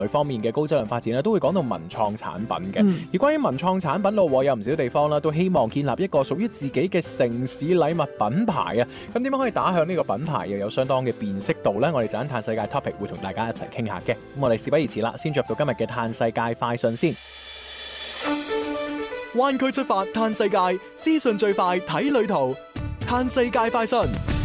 方面嘅高質量發展咧，都會講到文創產品嘅。而關於文創產品咯，有唔少地方啦，都希望建立一個屬於自己嘅城市禮物品牌啊。咁點樣可以打響呢個品牌又有相當嘅辨識度呢？我哋就喺嘆世界 topic 會同大家一齊傾下嘅。咁我哋事不宜遲啦，先進入到今日嘅嘆世界快訊先。 灣區出發嘆世界，資訊最快睇旅途。嘆世界快訊。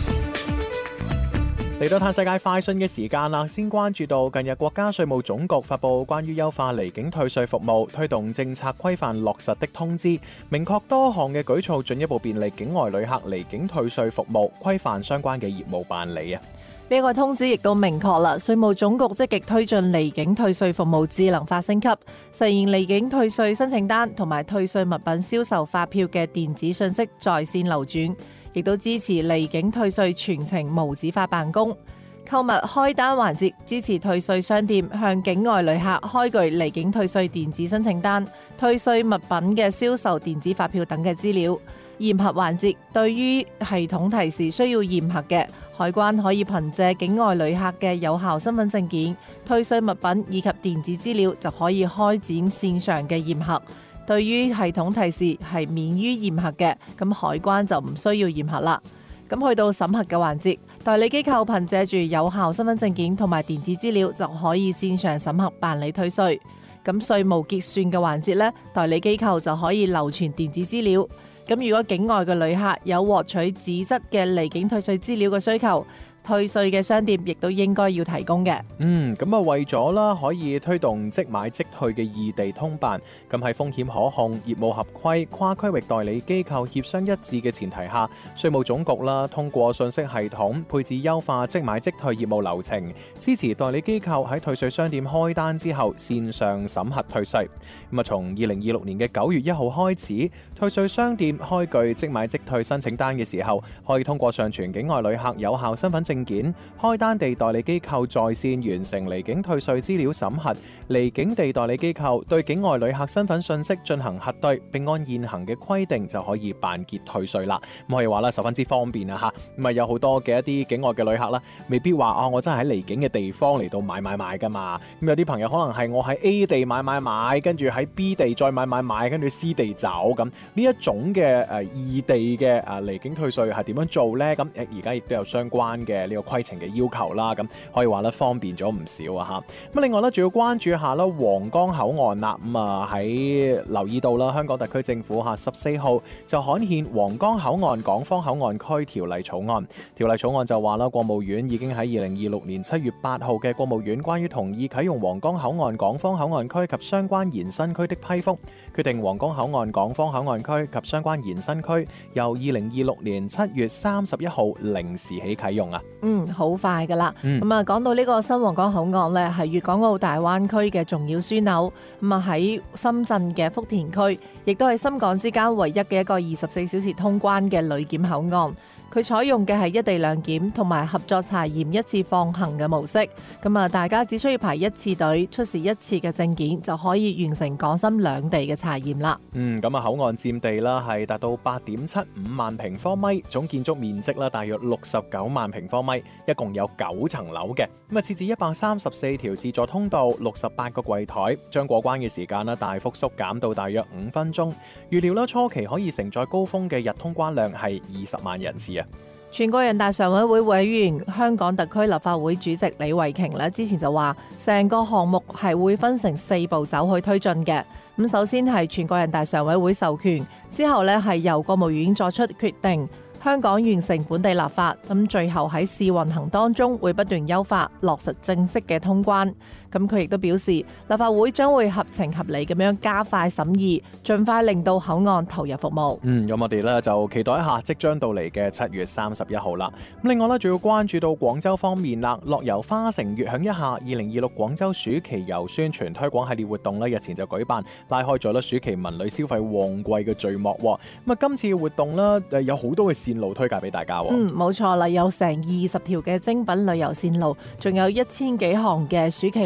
嚟到嘆世界快訊嘅時間啦，先關注到近日國家稅務總局發布關於優化離境退稅服務、推動政策規範落實的通知，明確多項嘅舉措，進一步便利境外旅客離境退稅服務，規範相關嘅業務辦理啊。 呢個通知亦都明確啦，稅務總局積極推進離境退稅服務智能化升級，實現離境退稅申請單同埋退稅物品銷售發票嘅電子信息在線流轉，亦都支持離境退稅全程無紙化辦公。購物開單環節支持退稅商店向境外旅客開具離境退稅電子申請單、退稅物品嘅銷售電子發票等嘅資料。驗核環節對於系統提示需要驗核嘅，海關可以憑借境外旅客嘅有效身份證件、退稅物品以及電子資料，就可以開展線上嘅驗核。對於系統提示係免於驗核嘅，咁海關就唔需要驗核啦。咁去到審核嘅環節，代理機構憑借住有效身份證件同埋電子資料，就可以線上審核辦理退稅。咁稅務結算嘅環節呢，代理機構就可以流傳電子資料。咁如果境外嘅旅客有獲取紙質嘅離境退稅資料嘅需求，退稅嘅商店亦都應該要提供嘅。 咁為咗啦可以推動即買即退嘅異地通辦，咁喺風險可控、業務合規、跨區域代理機構協商一致嘅前提下，稅務總局啦通過信息系統配置優化即買即退業務流程，支持代理機構喺退稅商店開單之後線上審核退稅。咁從2026年嘅9月1號開始，退稅商店開具即買即退申請單嘅時候，可以通過上傳境外旅客有效身份證件，開單地代理機構在線完成離境退稅資料審核，離境地代理機構對境外旅客身份信息進行核對，並按現行嘅規定就可以辦結退稅啦。咁可以話啦，十分之方便啊嚇。咁有好多嘅一啲境外嘅旅客啦，未必話我真係喺離境嘅地方嚟到買噶嘛。咁有啲朋友可能係我喺 A 地買，跟住喺 B 地再買，跟住 C 地走咁。呢一種嘅異地嘅離境退稅係點樣做呢？咁而家亦都有相關嘅呢個規程嘅要求啦。咁可以話咧方便咗唔少啊嚇。咁另外咧，仲要關注一下啦，皇崗口岸啦。咁喺留意到啦，香港特區政府14號就刊憲皇崗口岸港方口岸區條例草案。條例草案就話啦，國務院已經喺2026年7月8號嘅國務院關於同意啟用皇崗口岸港方口岸區及相關延伸區的批覆，決定皇崗口岸港方口岸區及相關延伸區由2026年7月31號零時起啟用啊。 好快噶啦。講到呢個新皇崗口岸呢，係粵港澳大灣區嘅重要樞紐。喺深圳嘅福田區，亦都係深港之間唯一嘅一個24小時通關嘅旅檢口岸。佢採用嘅係一地兩檢同埋合作查驗一次放行嘅模式。大家只需要排一次隊，出示一次嘅證件，就可以完成港深兩地嘅查驗啦。 口岸佔地啦係達到8.75萬平方米，總建築面積啦大約69萬平方米，一共有9層樓嘅。設置134條自助通道，68個櫃台，將過關嘅時間大幅縮減到大約5分鐘。預料啦初期可以承載高峰嘅日通關量係20萬人次啊！ 全國人大常委會委員、香港特區立法會主席李慧瓊咧，之前就話，成個項目係會分成4步走去推進嘅。首先係全國人大常委會授權，之後咧係由國務院作出決定，香港完成本地立法，最後喺試運行當中會不斷優化，落實正式嘅通關。佢亦都表示，立法會將會合情合理咁樣加快審議，盡快令到口岸投入服務。 咁我哋咧就期待一下即將到嚟嘅7月31號啦。另外咧，仲要關注到廣州方面啦，樂遊花城悅享一下2026廣州暑期遊宣傳推廣系列活動咧，日前就舉辦，拉開咗暑期文旅消費旺季嘅序幕。今次嘅活動咧，有好多嘅線路推介俾大家。 冇錯啦，有成20條嘅精品旅遊線路，仲有1000幾項嘅暑期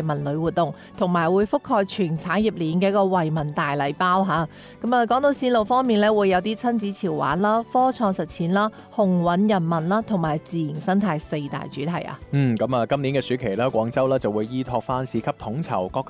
文旅活動，同埋會覆蓋全產業鏈嘅一個惠民大禮包嚇。咁啊，講到線路方面咧，會有啲親子潮玩啦、科創實踐啦、鴻運人文啦，同埋自然生態4大主題啊。 咁啊，今年嘅暑期啦，廣州啦就會依託翻市級統籌各